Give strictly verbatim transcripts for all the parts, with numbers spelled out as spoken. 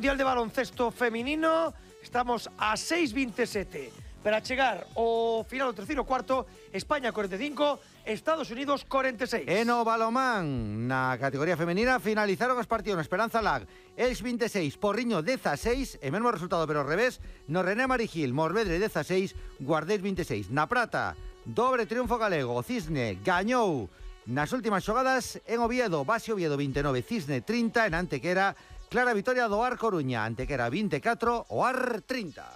Mundial de Baloncesto Feminino. Estamos a seis veintisiete para chegar ao final do terceiro cuarto. España cuarenta e cinco, Estados Unidos cuarenta e seis. E no balomán, na categoría femenina, finalizaron os partidos no Esperanza Lag, Elx veintiséis, Porriño dieciséis, e mesmo resultado pero ao revés, no René Marigil, Morvedre dieciséis, Guardés veintiséis. Na prata, dobre triunfo galego, o Cisne gañou nas últimas xogadas en Oviedo, base Oviedo vinte e nove, Cisne trinta, en Antequera, clara vitoria do Ar Coruña, Antequera vinte e catro, o Ar trinta.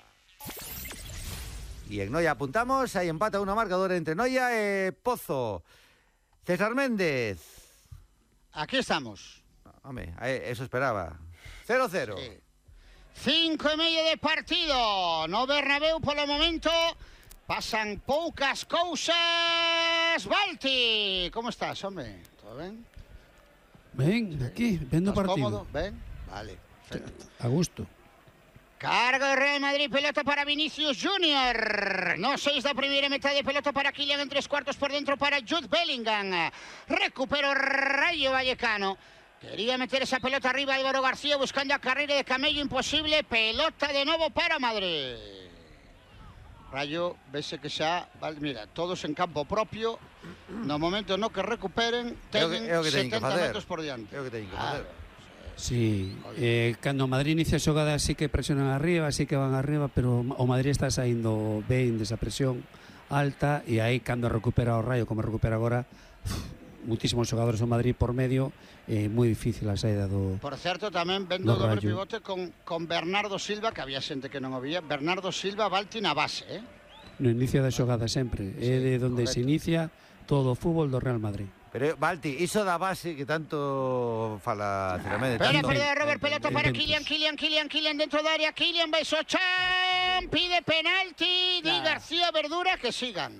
E en Noia apuntamos, hai empate a unha marcadora entre Noia e Pozo. César Méndez. Aquí estamos. Home, eso esperaba. cero cero. Sí. Cinco e medio de partido. No Bernabéu polo momento. Pasan poucas cousas. Balti, como estás, hombre? Todo ben? Ben, aquí, vendo o partido. Cómodo? Ben? Vale. Perfecto. A gusto. Cargo de Real Madrid, pelota para Vinicius Júnior. No seis da primeira metade, pelota para Kylian en tres cuartos por dentro para Jude Bellingham. Recupero Rayo Vallecano. Quería meter esa pelota arriba Álvaro García buscando a carrera de Camello, imposible. Pelota de novo para Madrid. Rayo, vese que xa, vale, mira, todos en campo propio. No momento no que recuperen, teñen setenta metros por diante. É o que teñen que facer. Sí, eh, cando o Madrid inicia a xogada sí que presionan arriba, sí que van arriba, pero o Madrid está saindo ben desa presión alta e aí cando recupera o Rayo, como recupera agora, muitísimos xogadores do Madrid por medio, é eh, moi difícil a saída do Por certo, tamén vendo doble Rayo. Pivote con, con Bernardo Silva, que había xente que non o vía. Bernardo Silva, Balti na base, eh? No inicio da xogada sempre, sí, é de onde correcto. Se inicia todo o fútbol do Real Madrid. Pero, Balti, iso da base que tanto fala Ciramede. Pero perdeu Robert, pelota para Kylian, Kylian, Kylian, Kylian dentro da área, Kylian vai Sochan, pide penalti, di García Verdura, que sigan.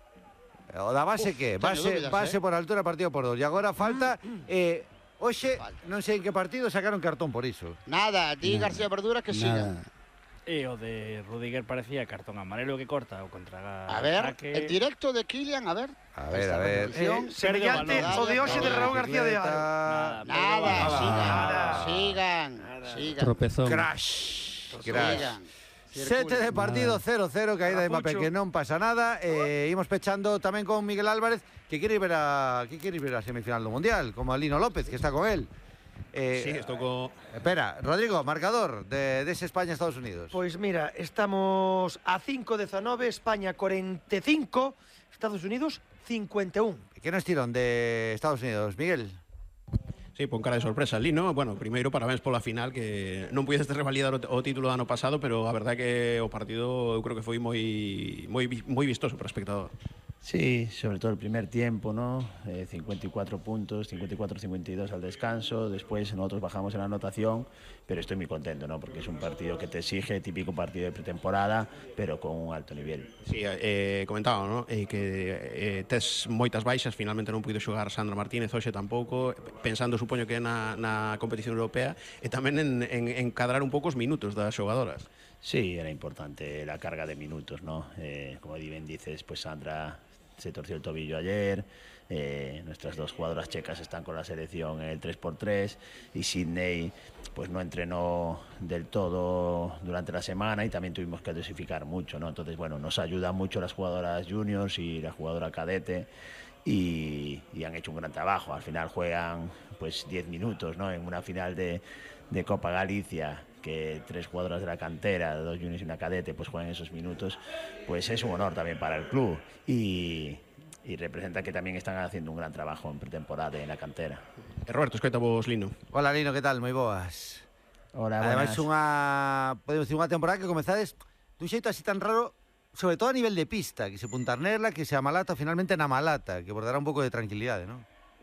O da base que? Base, dúbidas, base eh? por altura, partido por dos. E agora falta... Eh, hoxe, non sei en que partido, sacaron cartón por iso. Nada, di Nada. García Verdura que sigan. E o de Rudiger parecía cartón amarelo que corta o contra a ver, ataque. El directo de Kylian, a ver. A ver, a ver. Eh, semellante o de hoxe de Raúl García de Aro. Nada, nada, nada, sigan, nada. sigan. Tropezón. Crash. Crash. Sete de partido, cero cero, caída de Mbappé, que non pasa nada. Eh, imos pechando tamén con Miguel Álvarez, que quere ir ver a, que quere ir ver a semifinal do Mundial, como a Lino López, que está con él. Eh, sí, estou co... Espera, Rodrigo, marcador de, de ese España-Estados Unidos. Pois mira, estamos a cinco dezanove, España cuarenta e cinco, Estados Unidos cincuenta e un. Que nos tiron de Estados Unidos, Miguel? Sí, pon cara de sorpresa, Lino. Bueno, primeiro, parabéns pola final, que non pudeste revalidar o, o título do ano pasado, pero a verdade é que o partido eu creo que foi moi moi moi vistoso para o espectador. Sí, sobre todo el primer tiempo, ¿no? Eh, cincuenta y cuatro puntos, cincuenta y cuatro cincuenta y dos al descanso. Después nosotros bajamos en la anotación, pero estoy muy contento, ¿no? Porque es un partido que te exige, típico partido de pretemporada, pero con un alto nivel. Sí, eh, comentaba, ¿no? Eh, que eh, tes moitas baixas, finalmente non puido xogar Sandra Martínez, hoxe tampouco, pensando, supoño que na, na competición europea, e tamén en, en, en cadrar un pouco os minutos das xogadoras. Sí, era importante la carga de minutos, ¿no? Eh, como bien dices, pues Sandra se torció el tobillo ayer, eh, nuestras dos jugadoras checas están con la selección en el tres por tres y Sydney pues no entrenó del todo durante la semana y también tuvimos que dosificar mucho, ¿no? Entonces, bueno, nos ayudan mucho las jugadoras juniors y la jugadora cadete y, y han hecho un gran trabajo. Al final juegan pues diez minutos, ¿no? En una final de, de Copa Galicia, que tres jugadoras de la cantera, dos juniors y una cadete, pues juegan esos minutos, pues es un honor también para el club y, y representa que también están haciendo un gran trabajo en pretemporada y en la cantera. Eh, Roberto, escoita vos, Lino. Hola, Lino, que tal? Moi boas. Hola, ademais buenas. unha, podemos decir, unha temporada que comezades dun xeito así tan raro, sobre todo a nivel de pista, que se Puntarnerla, que se a Malata, finalmente na Malata, que bordará un pouco de tranquilidade, ¿no?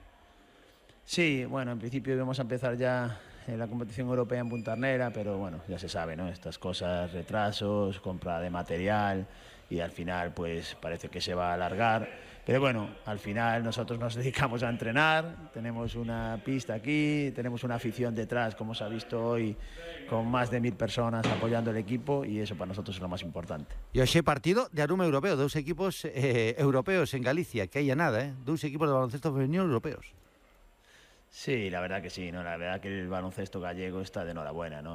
Sí, bueno, en principio íbamos a empezar ya en la competición europea en Puntarnera, pero bueno, ya se sabe, ¿no? Estas cosas, retrasos, compra de material y al final pues parece que se va a alargar. Pero bueno, al final nosotros nos dedicamos a entrenar, tenemos una pista aquí, tenemos una afición detrás, como se ha visto hoy, con más de mil personas apoyando el equipo y eso para nosotros es lo más importante. E hoxe partido de Aruma Europeo, dous equipos eh, europeos en Galicia, que hai nada, eh? Dous equipos de baloncesto femenino europeos. Sí, la verdad que sí, ¿no? La verdad que el baloncesto gallego está de enhorabuena, ¿no?